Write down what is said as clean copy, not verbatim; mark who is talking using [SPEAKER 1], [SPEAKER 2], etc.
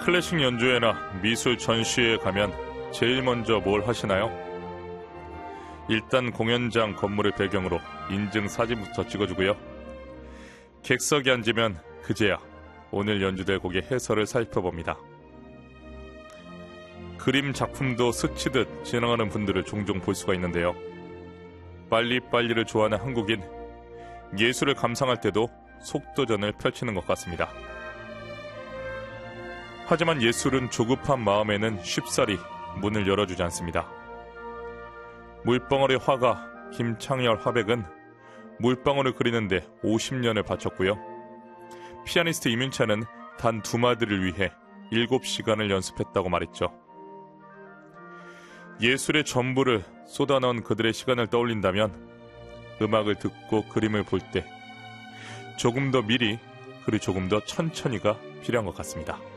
[SPEAKER 1] 클래식 연주회나 미술 전시회에 가면 제일 먼저 뭘 하시나요? 일단 공연장 건물을 배경으로 인증 사진부터 찍어주고요. 객석에 앉으면 그제야 오늘 연주될 곡의 해설을 살펴봅니다. 그림 작품도 스치듯 지나가는 분들을 종종 볼 수가 있는데요. 빨리빨리를 좋아하는 한국인, 예술을 감상할 때도 속도전을 펼치는 것 같습니다. 하지만 예술은 조급한 마음에는 쉽사리 문을 열어주지 않습니다. 물방울의 화가 김창열 화백은 물방울을 그리는데 50년을 바쳤고요. 피아니스트 이민찬은 단 2마디를 위해 7시간을 연습했다고 말했죠. 예술의 전부를 쏟아넣은 그들의 시간을 떠올린다면 음악을 듣고 그림을 볼 때 조금 더 미리 그리고 조금 더 천천히가 필요한 것 같습니다.